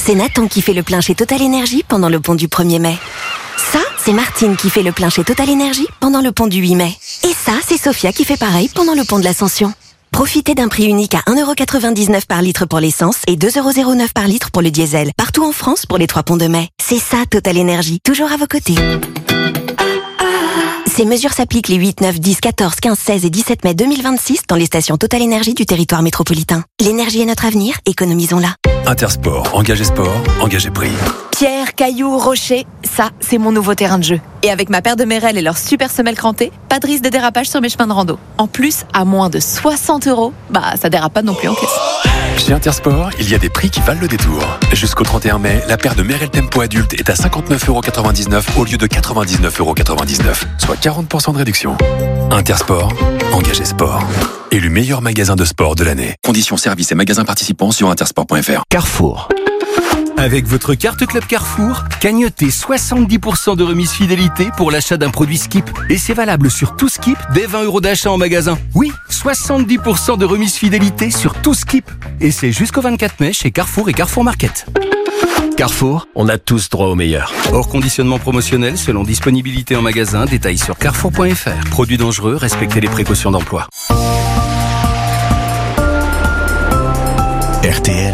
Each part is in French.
c'est Nathan qui fait le plein chez Total Energy pendant le pont du 1er mai. Ça, c'est Martine qui fait le plein chez Total Energy pendant le pont du 8 mai. Et ça, c'est Sophia qui fait pareil pendant le pont de l'Ascension. Profitez d'un prix unique à 1,99€ par litre pour l'essence et 2,09€ par litre pour le diesel. Partout en France pour les 3 ponts de mai. C'est ça, Total Energy. Toujours à vos côtés. Ces mesures s'appliquent les 8, 9, 10, 14, 15, 16 et 17 mai 2026 dans les stations Total Energy du territoire métropolitain. L'énergie est notre avenir, économisons-la. Intersport, engagé sport, engagé prix. Pierre, cailloux, rocher, ça, c'est mon nouveau terrain de jeu. Et avec ma paire de Merrell et leur super semelle crantée, pas de risque de dérapage sur mes chemins de rando. En plus, à moins de 60€, ça dérape pas non plus en caisse. Chez Intersport, il y a des prix qui valent le détour. Jusqu'au 31 mai, la paire de Merrell Tempo adulte est à 59,99€ au lieu de 99,99€, soit 40% de réduction. Intersport, engagé sport. Élu meilleur magasin de sport de l'année. Conditions, services et magasins participants sur intersport.fr. Carrefour. Avec votre carte Club Carrefour, cagnotez 70% de remise fidélité pour l'achat d'un produit Skip. Et c'est valable sur tout Skip dès 20€ d'achat en magasin. Oui, 70% de remise fidélité sur tout Skip. Et c'est jusqu'au 24 mai chez Carrefour et Carrefour Market. Carrefour, on a tous droit au meilleur. Hors conditionnement promotionnel selon disponibilité en magasin, détails sur carrefour.fr. Produits dangereux, respectez les précautions d'emploi. RTL.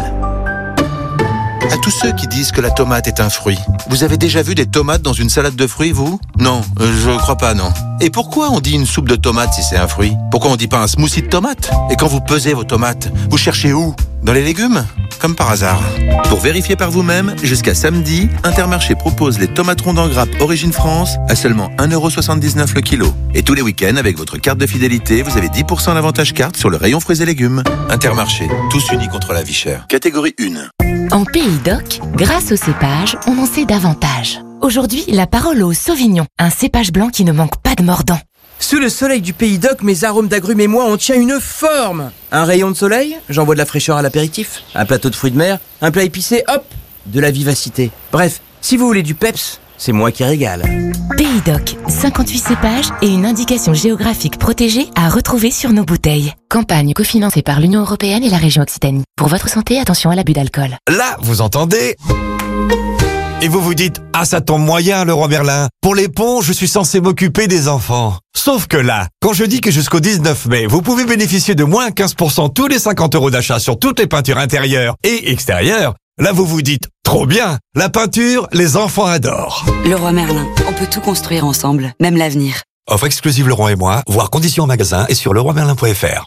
À tous ceux qui disent que la tomate est un fruit, vous avez déjà vu des tomates dans une salade de fruits, vous ? Non, je crois pas, non. Et pourquoi on dit une soupe de tomates si c'est un fruit ? Pourquoi on dit pas un smoothie de tomates ? Et quand vous pesez vos tomates, vous cherchez où ? Dans les légumes ? Comme par hasard. Pour vérifier par vous-même, jusqu'à samedi, Intermarché propose les tomates rondes en grappe Origine France à seulement 1,79€ le kilo. Et tous les week-ends, avec votre carte de fidélité, vous avez 10% d'avantage carte sur le rayon fruits et légumes. Intermarché, tous unis contre la vie chère. Catégorie 1. En Pays d'Oc, grâce au cépage, on en sait davantage. Aujourd'hui, la parole au Sauvignon, un cépage blanc qui ne manque pas de mordant. Sous le soleil du Pays d'Oc, mes arômes d'agrumes et moi, on tient une forme. Un rayon de soleil, j'envoie de la fraîcheur à l'apéritif. Un plateau de fruits de mer, un plat épicé, hop, de la vivacité. Bref, si vous voulez du peps, c'est moi qui régale. Pays d'Oc, 58 cépages et une indication géographique protégée à retrouver sur nos bouteilles. Campagne cofinancée par l'Union européenne et la région Occitanie. Pour votre santé, attention à l'abus d'alcool. Là, vous entendez ? Et vous vous dites, ah ça tombe moyen Leroy Merlin. Pour les ponts, je suis censé m'occuper des enfants. Sauf que là, quand je dis que jusqu'au 19 mai, vous pouvez bénéficier de moins 15% tous les 50€ d'achat sur toutes les peintures intérieures et extérieures, là vous vous dites, trop bien, la peinture, les enfants adorent. Leroy Merlin, on peut tout construire ensemble, même l'avenir. Offre exclusive Leroy et moi, voir conditions en magasin et sur leroymerlin.fr.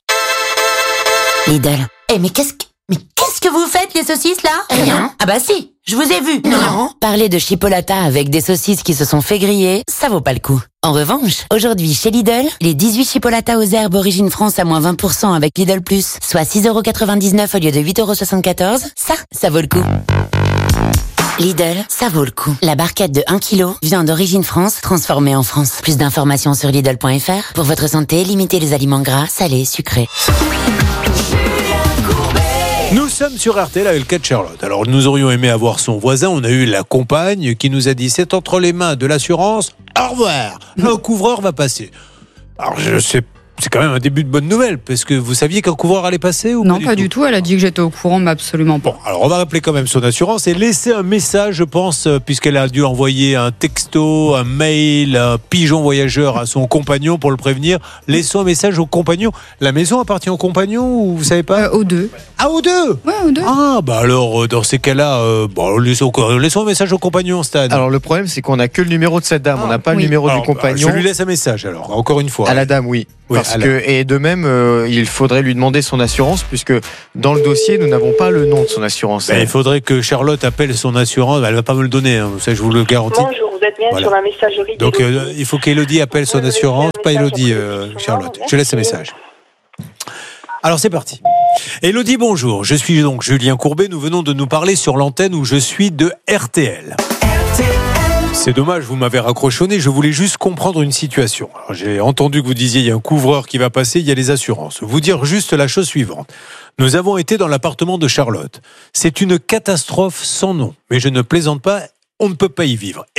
Lidl. Mais qu'est-ce que vous faites, les saucisses, là ? Rien. Ah bah si, je vous ai vu. Non. Parler de chipolata avec des saucisses qui se sont fait griller, ça vaut pas le coup. En revanche, aujourd'hui chez Lidl, les 18 chipolatas aux herbes Origine France à moins 20% avec Lidl Plus, soit 6,99€ au lieu de 8,74€, ça vaut le coup. Lidl, ça vaut le coup. La barquette de 1 kg, viande d'Origine France, transformée en France. Plus d'informations sur Lidl.fr. Pour votre santé, limitez les aliments gras, salés, sucrés. Nous sommes sur RTL avec le cas de Charlotte. Alors nous aurions aimé avoir son voisin, on a eu la compagne qui nous a dit c'est entre les mains de l'assurance, au revoir, un couvreur va passer. Alors je sais, c'est quand même un début de bonne nouvelle, parce que vous saviez qu'un couvreur allait passer ou Non, pas du tout, elle a dit que j'étais au courant, mais absolument pas. Bon, alors on va rappeler quand même son assurance et laisser un message, je pense, puisqu'elle a dû envoyer un texto, un mail, un pigeon voyageur à son compagnon pour le prévenir. Laissons un message au compagnon. La maison appartient au compagnon ou vous savez pas Aux deux. Ah, aux deux. Ouais, aux deux. Ah, bah alors, dans ces cas-là, laissons un message au compagnon, Stan. Alors le problème, c'est qu'on n'a que le numéro de cette dame, on n'a pas le numéro du compagnon. Je lui laisse un message alors, encore une fois. À la dame, oui. Et de même, il faudrait lui demander son assurance, puisque dans le dossier, nous n'avons pas le nom de son assurance. Il faudrait que Charlotte appelle son assurance. Elle ne va pas me le donner, ça je vous le garantis. Bonjour, vous êtes bien sur la messagerie. Donc il faut qu'Élodie appelle son assurance, pas Élodie, Charlotte. Je laisse un message. Alors c'est parti. Élodie, bonjour. Je suis donc Julien Courbet. Nous venons de nous parler sur l'antenne où je suis de RTL. C'est dommage, vous m'avez raccrochonné, je voulais juste comprendre une situation. Alors, j'ai entendu que vous disiez il y a un couvreur qui va passer, il y a les assurances. Vous dire juste la chose suivante. Nous avons été dans l'appartement de Charlotte. C'est une catastrophe sans nom, mais je ne plaisante pas, on ne peut pas y vivre. Et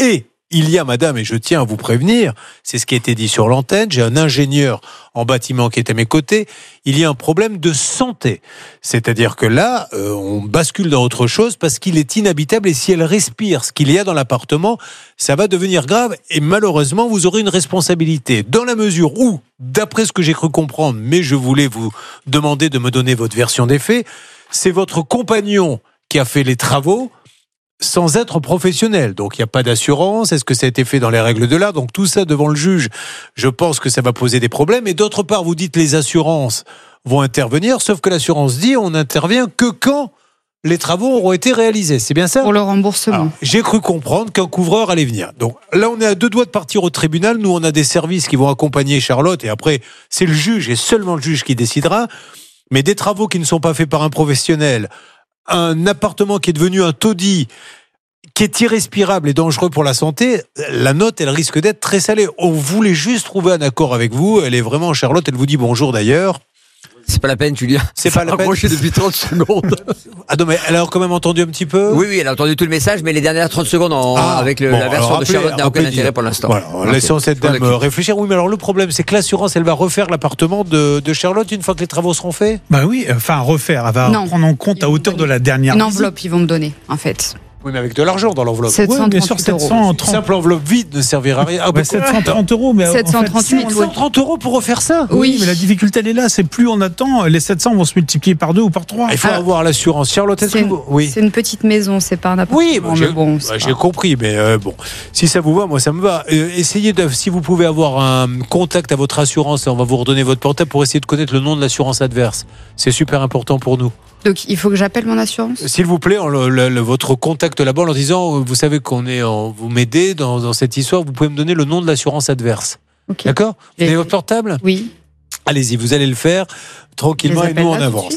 il y a, madame, et je tiens à vous prévenir, c'est ce qui a été dit sur l'antenne, j'ai un ingénieur en bâtiment qui est à mes côtés, il y a un problème de santé. C'est-à-dire que là, on bascule dans autre chose parce qu'il est inhabitable et si elle respire ce qu'il y a dans l'appartement, ça va devenir grave et malheureusement, vous aurez une responsabilité. Dans la mesure où, d'après ce que j'ai cru comprendre, mais je voulais vous demander de me donner votre version des faits, c'est votre compagnon qui a fait les travaux sans être professionnel. Donc, il n'y a pas d'assurance. Est-ce que ça a été fait dans les règles de l'art? Donc, tout ça devant le juge, je pense que ça va poser des problèmes. Et d'autre part, vous dites les assurances vont intervenir, sauf que l'assurance dit on n'intervient que quand les travaux auront été réalisés. C'est bien ça? Pour le remboursement. Alors, j'ai cru comprendre qu'un couvreur allait venir. Donc, là, on est à 2 doigts de partir au tribunal. Nous, on a des services qui vont accompagner Charlotte. Et après, c'est le juge et seulement le juge qui décidera. Mais des travaux qui ne sont pas faits par un professionnel, un appartement qui est devenu un taudis, qui est irrespirable et dangereux pour la santé, la note, elle risque d'être très salée. On voulait juste trouver un accord avec vous. Elle est vraiment, Charlotte, elle vous dit bonjour d'ailleurs. C'est pas la peine, Julien. C'est pas la peine. Depuis 30 secondes. Ah non, mais elle a quand même entendu un petit peu. Oui, elle a entendu tout le message, mais les dernières 30 secondes avec la version de Charlotte n'a aucun intérêt pour l'instant. Voilà, laissons cette dame réfléchir. Oui, mais alors le problème, c'est que l'assurance, elle va refaire l'appartement de Charlotte une fois que les travaux seront faits? Bah oui, enfin refaire. Elle va prendre en compte à hauteur de la dernière. Une enveloppe, ils vont me donner, en fait. Oui, mais avec de l'argent dans l'enveloppe. 738 euros. Une simple enveloppe vide ne servira à rien. Ah, 730 euros, mais 738, en fait, 730 euros pour refaire ça. Oui, mais la difficulté, elle est là. C'est plus on attend, les 700 vont se multiplier par 2 ou par 3. Il faut avoir l'assurance. Charlotte, est-ce que vous... Oui. C'est une petite maison, c'est pas un appartement. Oui, j'ai compris, mais bon, si ça vous va, moi ça me va. Essayez si vous pouvez avoir un contact à votre assurance, on va vous redonner votre portable pour essayer de connaître le nom de l'assurance adverse. C'est super important pour nous. Donc il faut que j'appelle mon assurance? S'il vous plaît, votre contact là-bas en leur disant, vous savez vous m'aidez dans cette histoire, vous pouvez me donner le nom de l'assurance adverse. Okay. D'accord? Vous avez votre portable? Oui. Allez-y, vous allez le faire tranquillement et nous on avance.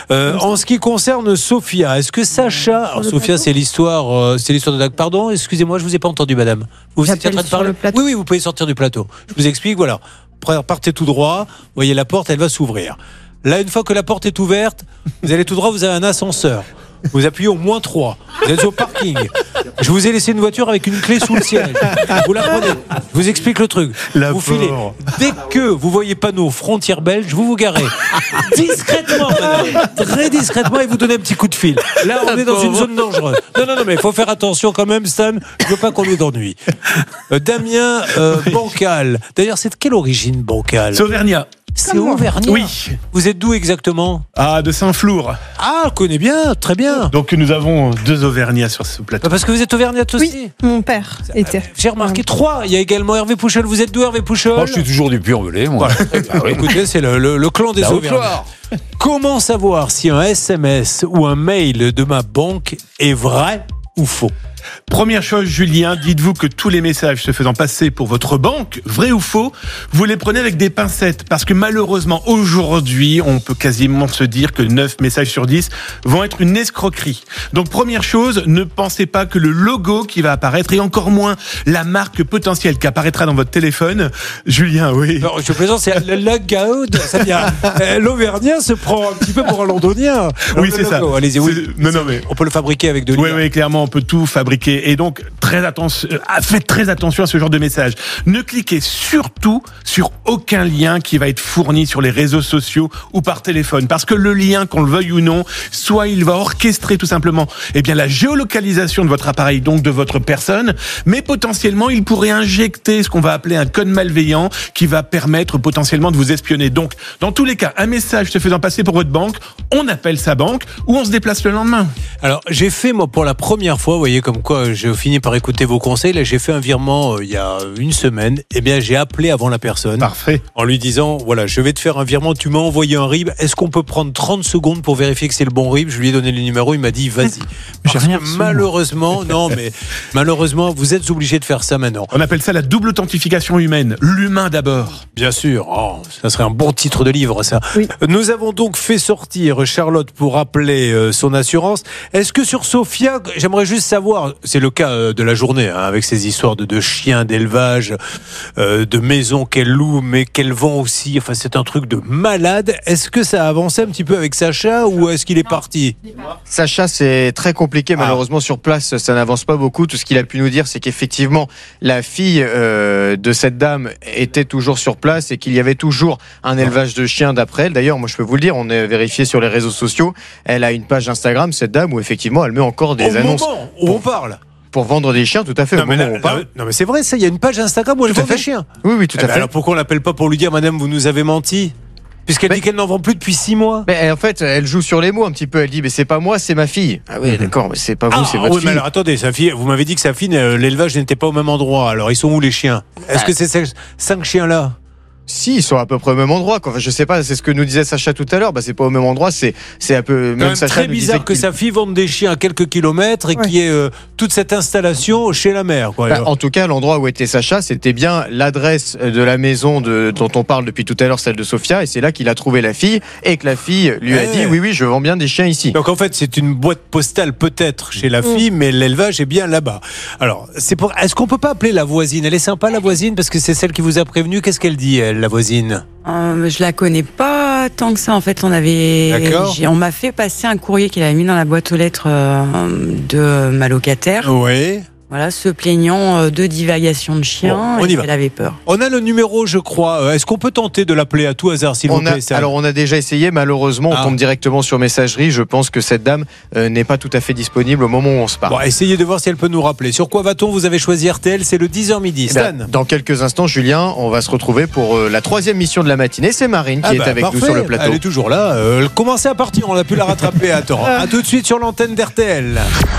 En ce qui concerne Sophia, est-ce que Sacha... Alors Sophia, c'est l'histoire de Dag. Pardon, excusez-moi, je vous ai pas entendu, madame. Vous étiez en train de parler? Oui, vous pouvez sortir du plateau. Je vous explique, voilà. Partez tout droit, vous voyez la porte, elle va s'ouvrir. Là, une fois que la porte est ouverte, vous allez tout droit, vous avez un ascenseur. Vous appuyez au -3. Vous êtes au parking. Je vous ai laissé une voiture avec une clé sous le siège. Vous la prenez. Je vous explique le truc. Vous filez. Dès que vous voyez panneau frontière belge, vous garez. Discrètement, madame. Très discrètement, et vous donnez un petit coup de fil. Là, on est dans une zone dangereuse. Non, mais il faut faire attention quand même, Stan. Je veux pas qu'on ait d'ennui. Damien, Bancal. D'ailleurs, c'est de quelle origine, Bancal? C'est Auvergnat. C'est Auvergnat. Oui. Vous êtes d'où exactement? Ah, de Saint-Flour. Ah, je connais bien, très bien. Donc nous avons 2 Auvergnats sur ce plateau. Parce que vous êtes Auvergnat aussi? Oui, mon père était. J'ai remarqué 3. Il y a également Hervé Pouchol. Vous êtes d'où, Hervé Pouchol? Moi, je suis toujours du Puy-en-Velay, moi. Voilà. Écoutez, c'est le clan des Auvergnats. Comment savoir si un SMS ou un mail de ma banque est vrai ou faux? Première chose, Julien, dites-vous que tous les messages se faisant passer pour votre banque, vrai ou faux, vous les prenez avec des pincettes. Parce que malheureusement, aujourd'hui, on peut quasiment se dire que 9 messages sur 10 vont être une escroquerie. Donc première chose, ne pensez pas que le logo qui va apparaître, et encore moins la marque potentielle qui apparaîtra dans votre téléphone. Julien, oui. Non, je plaisante, c'est la Gaud. L'Auvergnat se prend un petit peu pour un londonien. Oui, c'est ça. Allez-y, oui. Non, mais on peut le fabriquer avec de l'huile. Oui, clairement, on peut tout fabriquer. Et donc, faites très attention à ce genre de message. Ne cliquez surtout sur aucun lien qui va être fourni sur les réseaux sociaux ou par téléphone. Parce que le lien, qu'on le veuille ou non, soit il va orchestrer tout simplement la géolocalisation de votre appareil, donc de votre personne, mais potentiellement, il pourrait injecter ce qu'on va appeler un code malveillant qui va permettre potentiellement de vous espionner. Donc, dans tous les cas, un message se faisant passer pour votre banque, on appelle sa banque ou on se déplace le lendemain. Alors, j'ai fait, moi, pour la première fois, vous voyez, comme quoi j'ai fini par écouter vos conseils. Là, j'ai fait un virement il y a une semaine. J'ai appelé avant la personne. Parfait. En lui disant, voilà, je vais te faire un virement. Tu m'as envoyé un RIB. Est-ce qu'on peut prendre 30 secondes pour vérifier que c'est le bon RIB? Je lui ai donné le numéro. Il m'a dit, vas-y. Parce que malheureusement, vous êtes obligé de faire ça maintenant. On appelle ça la double authentification humaine. L'humain d'abord. Bien sûr. Ça serait un bon titre de livre, ça. Oui. Nous avons donc fait sortir Charlotte pour appeler son assurance. Est-ce que sur Sophia, j'aimerais juste savoir, c'est le cas de la journée, hein, avec ces histoires de chiens, d'élevage, de maisons qu'elle loue, mais qu'elle vend aussi. Enfin, c'est un truc de malade. Est-ce que ça a avancé un petit peu avec Sacha ou est-ce qu'il est parti ? Sacha, c'est très compliqué. Malheureusement, sur place, ça n'avance pas beaucoup. Tout ce qu'il a pu nous dire, c'est qu'effectivement, la fille de cette dame était toujours sur place et qu'il y avait toujours un élevage de chiens d'après elle. D'ailleurs, moi, je peux vous le dire, on a vérifié sur les réseaux sociaux. Elle a une page Instagram, cette dame, où effectivement, elle met encore des annonces. Où on parle pour vendre des chiens, tout à fait. Non, mais c'est vrai, ça. Il y a une page Instagram où elle vend des chiens. Oui, tout à fait. Alors pourquoi on l'appelle pas pour lui dire, madame, vous nous avez menti ? Puisqu'elle dit qu'elle n'en vend plus depuis 6 mois. Mais en fait, elle joue sur les mots un petit peu. Elle dit, mais c'est pas moi, c'est ma fille. Ah oui, d'accord, mais c'est pas vous, c'est votre fille. Mais alors attendez, sa fille, vous m'avez dit que sa fille, l'élevage n'était pas au même endroit. Alors ils sont où les chiens ? Est-ce que c'est ces 5 chiens-là ? Si, ils sont à peu près au même endroit. Enfin, je sais pas, c'est ce que nous disait Sacha tout à l'heure. C'est pas au même endroit, c'est un peu. Même Sacha très bizarre que sa fille vende des chiens à quelques kilomètres et qu'il y ait toute cette installation chez la mère. En tout cas, l'endroit où était Sacha, c'était bien l'adresse de la maison dont on parle depuis tout à l'heure, celle de Sophia, et c'est là qu'il a trouvé la fille et que la fille lui a dit oui, je vends bien des chiens ici. Donc en fait, c'est une boîte postale peut-être chez la fille, mais l'élevage est bien là-bas. Alors, est-ce qu'on peut pas appeler la voisine ? Elle est sympa, la voisine, parce que c'est celle qui vous a prévenu. Qu'est-ce qu'elle dit, elle, la voisine ? Je la connais pas tant que ça. En fait, on m'a fait passer un courrier qu'elle avait mis dans la boîte aux lettres de ma locataire. Oui. Voilà, se plaignant de divagation de chiens. On y va. Elle avait peur. On a le numéro, je crois. Est-ce qu'on peut tenter de l'appeler à tout hasard, s'il vous plaît ? Alors, on a déjà essayé. Malheureusement, on tombe directement sur messagerie. Je pense que cette dame n'est pas tout à fait disponible au moment où on se parle. Bon, essayez de voir si elle peut nous rappeler. Sur quoi va-t-on ? Vous avez choisi RTL, c'est le 10h midi. Stan. Dans quelques instants, Julien, on va se retrouver pour la 3e mission de la matinée. C'est Marine qui est avec nous sur le plateau. Elle est toujours là. Elle commençait à partir, on a pu la rattraper à temps. À tout de suite sur l'antenne d'RTL.